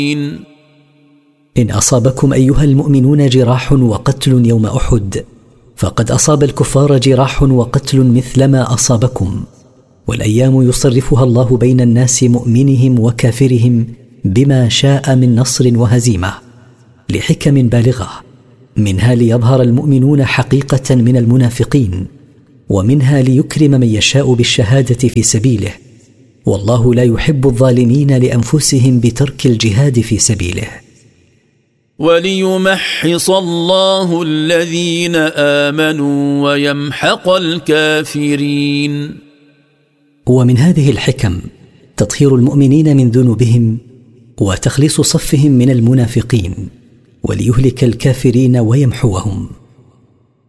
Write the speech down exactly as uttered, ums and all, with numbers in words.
إن أصابكم أيها المؤمنون جراح وقتل يوم أحد فقد أصاب الكفار جراح وقتل مثلما أصابكم، والأيام يصرفها الله بين الناس مؤمنهم وكافرهم بما شاء من نصر وهزيمة لحكم بالغة، منها ليظهر المؤمنون حقيقة من المنافقين، ومنها ليكرم من يشاء بالشهادة في سبيله، والله لا يحب الظالمين لأنفسهم بترك الجهاد في سبيله. وليمحص الله الذين آمنوا ويمحق الكافرين. ومن هذه الحكم تطهير المؤمنين من ذنوبهم وتخليص صفهم من المنافقين، وليهلك الكافرين ويمحوهم.